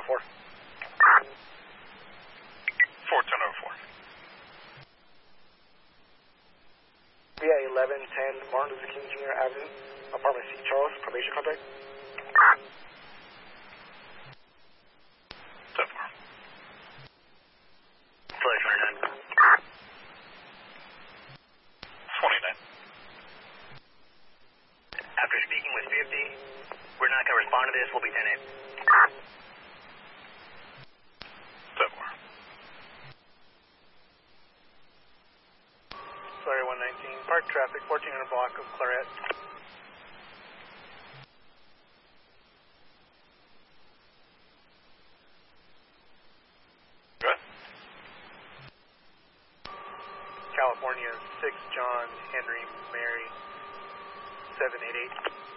1004. 41004. Yeah, 1110 Martin Luther King Jr. Avenue, apartment C, Charles, probation contact. 10-4. Flight 29. 29. After speaking with 50, we're not going to respond to this. We'll be 10-8. 10-4. Sorry, 119. Park traffic, 1400 block of Claret. Good. California, 6 John Henry Mary 788.